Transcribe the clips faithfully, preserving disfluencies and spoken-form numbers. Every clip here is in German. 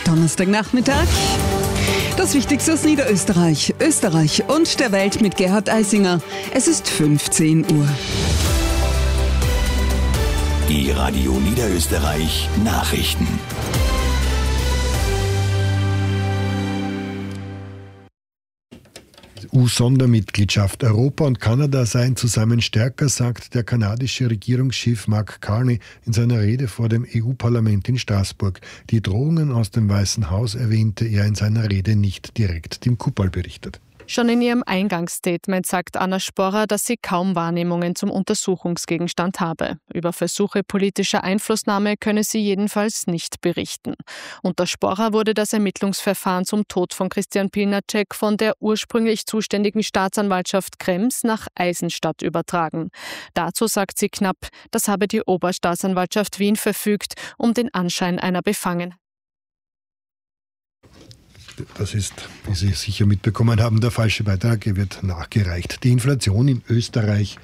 Donnerstagnachmittag. Das Wichtigste aus Niederösterreich, Österreich und der Welt mit Gerhard Eisinger. Es ist fünfzehn Uhr. Die Radio Niederösterreich Nachrichten. E U-Sondermitgliedschaft. Europa und Kanada seien zusammen stärker, sagt der kanadische Regierungschef Mark Carney in seiner Rede vor dem E U-Parlament in Straßburg. Die Drohungen aus dem Weißen Haus erwähnte er in seiner Rede nicht direkt. Tim Kuppal berichtet. Schon in ihrem Eingangsstatement sagt Anna Sporrer, dass sie kaum Wahrnehmungen zum Untersuchungsgegenstand habe. Über Versuche politischer Einflussnahme könne sie jedenfalls nicht berichten. Unter Sporrer wurde das Ermittlungsverfahren zum Tod von Christian Pilnacek von der ursprünglich zuständigen Staatsanwaltschaft Krems nach Eisenstadt übertragen. Dazu sagt sie knapp, das habe die Oberstaatsanwaltschaft Wien verfügt, um den Anschein einer Befangenheit. Das ist, wie Sie sicher mitbekommen haben, der falsche Beitrag. Er wird nachgereicht. Die Inflation in Österreich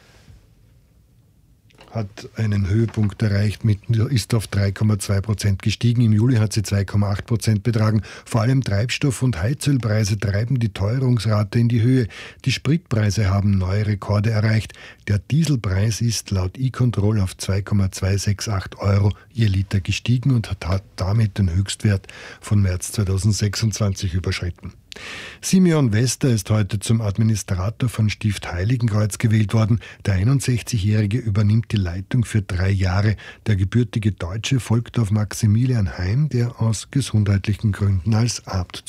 hat einen Höhepunkt erreicht, mit, ist auf drei Komma zwei Prozent gestiegen. Im Juli hat sie zwei Komma acht Prozent betragen. Vor allem Treibstoff- und Heizölpreise treiben die Teuerungsrate in die Höhe. Die Spritpreise haben neue Rekorde erreicht. Der Dieselpreis ist laut E-Control auf zwei Komma zweihundertachtundsechzig Euro je Liter gestiegen und hat damit den Höchstwert von März zweitausendsechsundzwanzig überschritten. Simeon Wester ist heute zum Administrator von Stift Heiligenkreuz gewählt worden. Der einundsechzigjährige übernimmt die Leitung für drei Jahre. Der gebürtige Deutsche folgt auf Maximilian Heim, der aus gesundheitlichen Gründen als Abt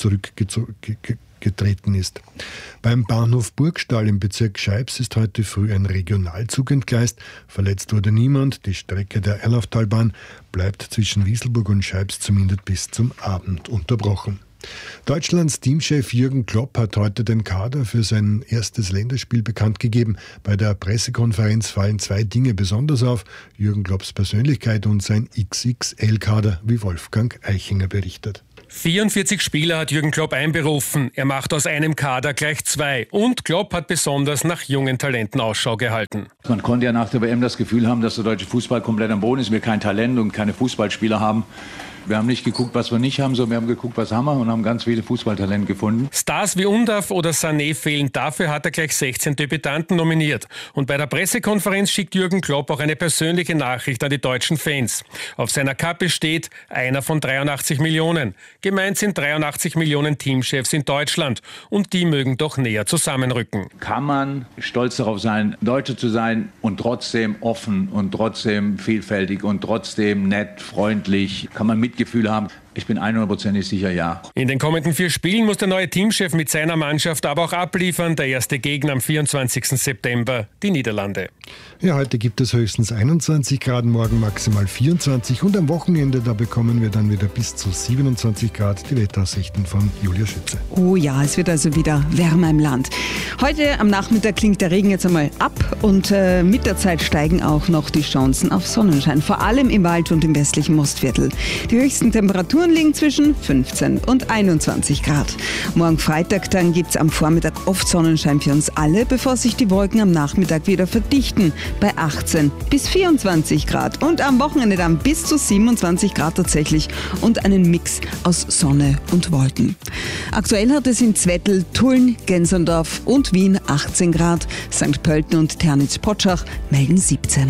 zurückgetreten ist. Beim Bahnhof Burgstall im Bezirk Scheibs ist heute früh ein Regionalzug entgleist. Verletzt wurde niemand. Die Strecke der Erlauftalbahn bleibt zwischen Wieselburg und Scheibs zumindest bis zum Abend unterbrochen. Deutschlands Teamchef Jürgen Klopp hat heute den Kader für sein erstes Länderspiel bekannt gegeben. Bei der Pressekonferenz fallen zwei Dinge besonders auf: Jürgen Klopps Persönlichkeit und sein X X L-Kader, wie Wolfgang Eichinger berichtet. vierundvierzig Spieler hat Jürgen Klopp einberufen. Er macht aus einem Kader gleich zwei. Und Klopp hat besonders nach jungen Talenten Ausschau gehalten. Man konnte ja nach der W M das Gefühl haben, dass der deutsche Fußball komplett am Boden ist, wir kein Talent und keine Fußballspieler haben. Wir haben nicht geguckt, was wir nicht haben, sondern wir haben geguckt, was haben wir, und haben ganz viele Fußballtalente gefunden. Stars wie Undav oder Sané fehlen. Dafür hat er gleich sechzehn Debütanten nominiert. Und bei der Pressekonferenz schickt Jürgen Klopp auch eine persönliche Nachricht an die deutschen Fans. Auf seiner Kappe steht einer von dreiundachtzig Millionen. Gemeint sind dreiundachtzig Millionen Teamchefs in Deutschland. Und die mögen doch näher zusammenrücken. Kann man stolz darauf sein, Deutsche zu sein und trotzdem offen und trotzdem vielfältig und trotzdem nett, freundlich? Kann man mit Gefühl haben? Ich bin hundertprozentig sicher, ja. In den kommenden vier Spielen muss der neue Teamchef mit seiner Mannschaft aber auch abliefern. Der erste Gegner am vierundzwanzigsten September, die Niederlande. Ja, heute gibt es höchstens einundzwanzig Grad, morgen maximal vierundzwanzig und am Wochenende, da bekommen wir dann wieder bis zu siebenundzwanzig Grad. Die Wetteraussichten von Julia Schütze. Oh ja, es wird also wieder wärmer im Land. Heute am Nachmittag klingt der Regen jetzt einmal ab und äh, mit der Zeit steigen auch noch die Chancen auf Sonnenschein, vor allem im Wald und im westlichen Mostviertel. Die höchsten Temperaturen liegen zwischen fünfzehn und einundzwanzig Grad. Morgen Freitag, dann gibt es am Vormittag oft Sonnenschein für uns alle, bevor sich die Wolken am Nachmittag wieder verdichten bei achtzehn bis vierundzwanzig Grad. Und am Wochenende dann bis zu siebenundzwanzig Grad tatsächlich und einen Mix aus Sonne und Wolken. Aktuell hat es in Zwettl, Tulln, Gensendorf und Wien achtzehn Grad. Sankt Pölten und Ternitz-Potschach melden siebzehn.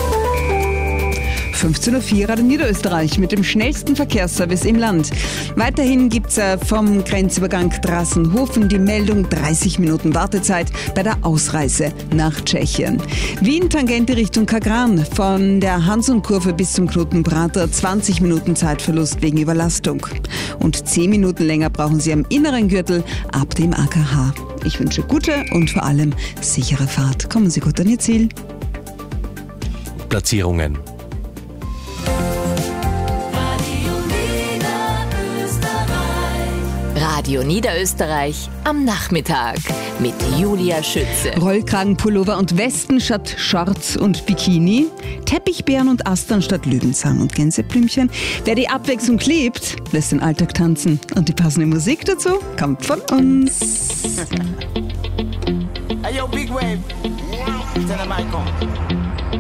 fünfzehn Uhr vier Radio Niederösterreich mit dem schnellsten Verkehrsservice im Land. Weiterhin gibt es äh, vom Grenzübergang Drassenhofen die Meldung dreißig Minuten Wartezeit bei der Ausreise nach Tschechien. Wien Tangente Richtung Kagran, von der Hanson-Kurve bis zum Knotenprater zwanzig Minuten Zeitverlust wegen Überlastung. Und zehn Minuten länger brauchen Sie am inneren Gürtel ab dem A K H. Ich wünsche gute und vor allem sichere Fahrt. Kommen Sie gut an Ihr Ziel. Platzierungen. Radio Niederösterreich am Nachmittag mit Julia Schütze. Rollkragenpullover und Westen statt Shorts und Bikini, Teppichbeeren und Astern statt Löwenzahn und Gänseblümchen. Wer die Abwechslung liebt, lässt den Alltag tanzen. Und die passende Musik dazu kommt von uns. Hey yo, Big Wave. Tell them I come.